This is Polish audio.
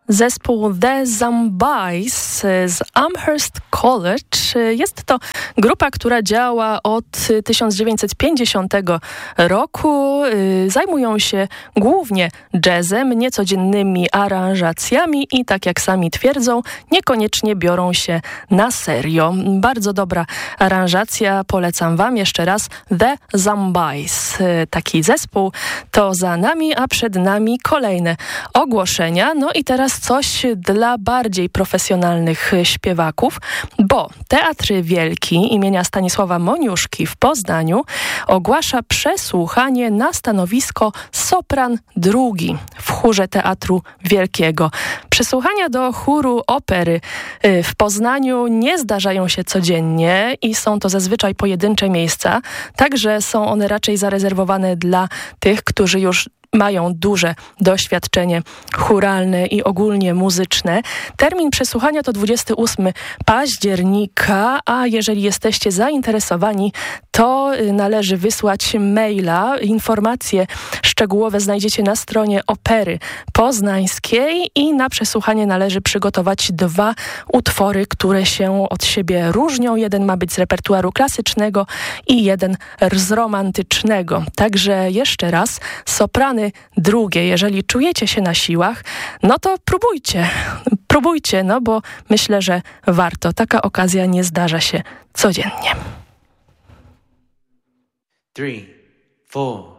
Zespół The Zombies z Amherst College. Jest to grupa, która działa od 1950 roku. Zajmują się głównie jazzem, niecodziennymi aranżacjami i tak jak sami twierdzą, niekoniecznie biorą się na serio. Bardzo dobra aranżacja, polecam wam jeszcze raz The Zombies. Taki zespół to za nami, a przed nami kolejne ogłoszenia. No i teraz coś dla bardziej profesjonalnych śpiewaków, bo Teatr Wielki imienia Stanisława Moniuszki w Poznaniu ogłasza przesłuchanie na stanowisko sopran drugi w chórze Teatru Wielkiego. Przesłuchania do chóru opery w Poznaniu nie zdarzają się codziennie i są to zazwyczaj pojedyncze miejsca, także są one raczej zarezerwowane dla tych, którzy już mają duże doświadczenie chóralne i ogólnie muzyczne. Termin przesłuchania to 28 października, a jeżeli jesteście zainteresowani, to należy wysłać maila. Informacje szczegółowe znajdziecie na stronie Opery Poznańskiej i na przesłuchanie należy przygotować 2 utwory, które się od siebie różnią. Jeden ma być z repertuaru klasycznego i jeden z romantycznego. Także jeszcze raz, soprany drugie. Jeżeli czujecie się na siłach, no to próbujcie, no bo myślę, że warto. Taka okazja nie zdarza się codziennie. 3, 4